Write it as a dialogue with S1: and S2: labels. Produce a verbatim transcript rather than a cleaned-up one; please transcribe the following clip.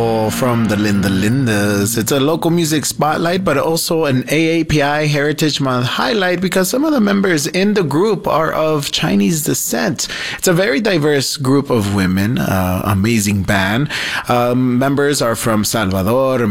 S1: From the Linda Lindas. It's a local music spotlight, but also an A A P I Heritage Month highlight because some of the members in the group are of Chinese descent. It's a very diverse group of women, uh, amazing band. Um, members are from Salvador,